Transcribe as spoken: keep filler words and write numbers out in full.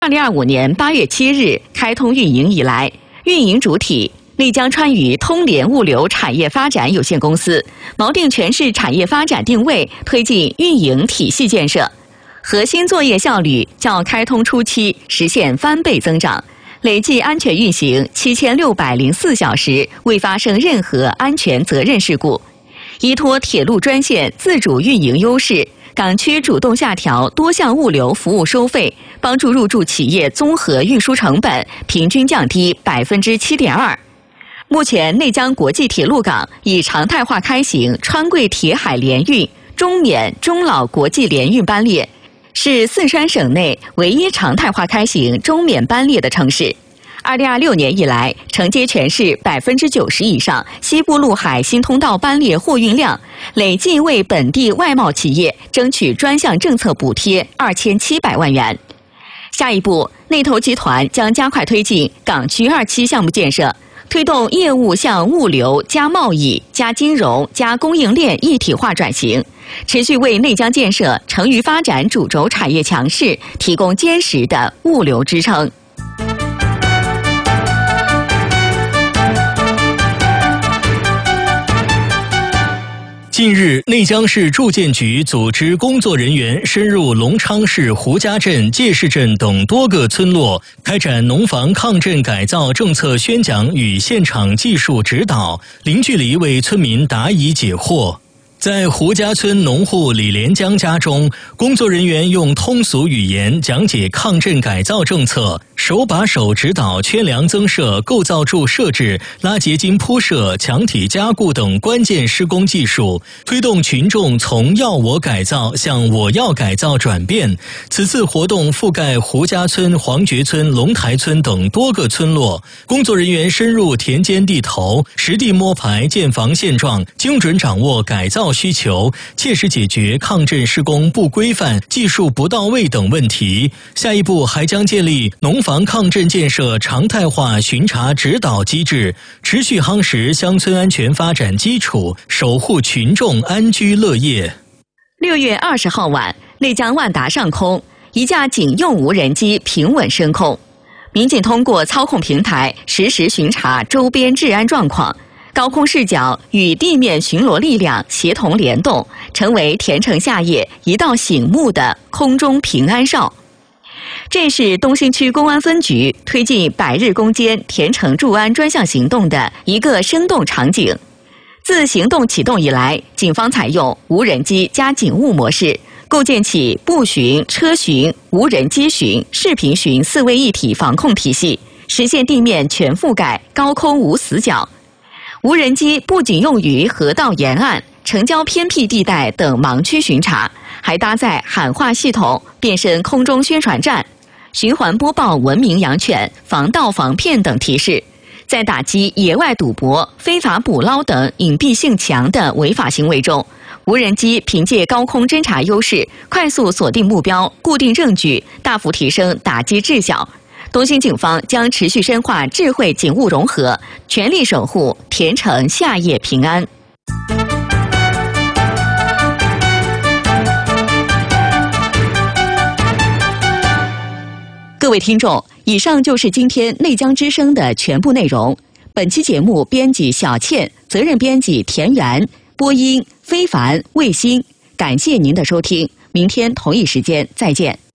二零二五年八月七日开通运营以来，运营主体丽江川渝通联物流产业发展有限公司锚定全市产业发展定位，推进运营体系建设，核心作业效率较开通初期实现翻倍增长，累计安全运行七千六百零四小时，未发生任何安全责任事故。依托铁路专线自主运营优势，港区主动下调多项物流服务收费，帮助入驻企业综合运输成本平均降低百分之七点二。目前，内江国际铁路港已常态化开行川贵铁海联运、中缅、中老国际联运班列，是四川省内唯一常态化开行中缅班列的城市。二零二六年以来，承接全市百分之九十以上西部陆海新通道班列货运量，累计为本地外贸企业争取专项政策补贴二千七百万元。下一步，内投集团将加快推进港区二期项目建设，推动业务向物流加贸易加金融加供应链一体化转型，持续为内江建设成渝发展主轴产业强势提供坚实的物流支撑。 近日，内江市住建局组织工作人员深入龙昌市胡家镇、界市镇等多个村落，开展农房抗震改造政策宣讲与现场技术指导，零距离为村民答疑解惑。在胡家村农户李连江家中，工作人员用通俗语言讲解抗震改造政策，手把手指导圈梁增设、构造柱设置、拉结筋铺设、墙体加固等关键施工技术，推动群众从要我改造向我要改造转变。此次活动覆盖胡家村、黄觉村、龙台村等多个村落，工作人员深入田间地头，实地摸排建房现状，精准掌握改造需求，切实解决抗震施工不规范、技术不到位等问题。下一步还将建立农房抗震建设常态化巡查指导机制，持续夯实乡村安全发展基础，守护群众安居乐业。 六月二十号晚，内江万达上空，一架警用无人机平稳升空，民警通过操控平台实时巡查周边治安状况。高空视角与地面巡逻力量协同联动，成为田城夏夜一道醒目的空中平安哨。这是东兴区公安分局推进百日攻坚田城助安专项行动的一个生动场景。自行动启动以来，警方采用无人机加警务模式，构建起步巡、车巡、无人机巡、视频巡四位一体防控体系，实现地面全覆盖、高空无死角。无人机不仅用于河道沿岸、城郊偏僻地带等盲区巡查，还搭载喊话系统，变身空中宣传站，循环播报文明养犬、防盗防骗等提示。在打击野外赌博、非法捕捞等隐蔽性强的违法行为中，无人机凭借高空侦察优势，快速锁定目标、固定证据，大幅提升打击质效。东兴警方将持续深化智慧警务融合，全力守护田城夏夜平安。各位听众，以上就是今天内江之声的全部内容。本期节目编辑小倩，责任编辑田园，播音非凡、卫星。感谢您的收听，明天同一时间再见。